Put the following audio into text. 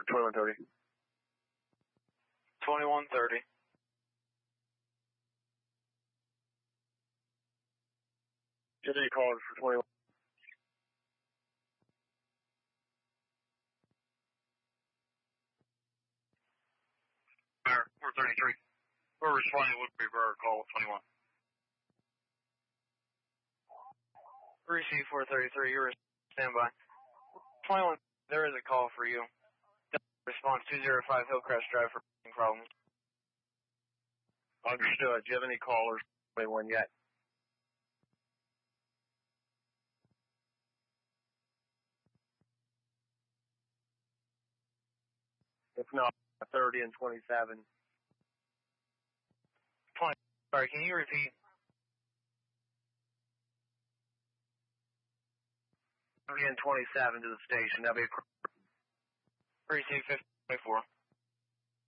for 2130. 2130. Just any callers for 21. Bear, 433. We're responding to Woodbury Burger call 21. Receive 433, you're standby. 21, there is a call for you. Response 205 Hillcrest Drive for problems. Understood. Do you have any callers for 21 yet? If not, 30 and 27. 20, sorry, can you repeat? 30 and 27 to the station. That'll be Receive 54.